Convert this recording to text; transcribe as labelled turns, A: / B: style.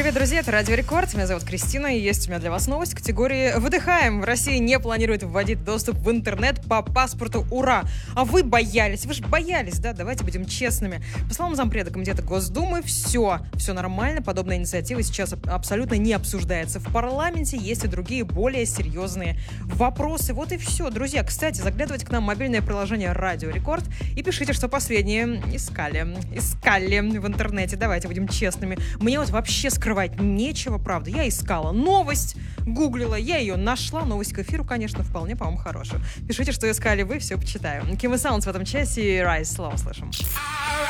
A: привет, друзья, это Радио Рекорд, меня зовут Кристина, и есть у меня для вас новость категории «Выдыхаем». В России не планирует вводить доступ в интернет по паспорту, ура! А вы боялись, вы же боялись, да? Давайте будем честными. По словам зампреда Комитета Госдумы, все нормально, подобная инициатива сейчас абсолютно не обсуждается. В парламенте есть и другие более серьезные вопросы. Вот и все, друзья. Кстати, заглядывайте к нам в мобильное приложение Радио Рекорд и пишите, что последнее искали в интернете. Давайте будем честными. Мне вот вообще скрывать нечего, правда. Я искала новость, гуглила, я ее нашла. Новость к эфиру, конечно, вполне, по-моему, хорошую. Пишите, что искали вы, все почитаю. Ким и Саундс в этом часе. Райс, слово слышим.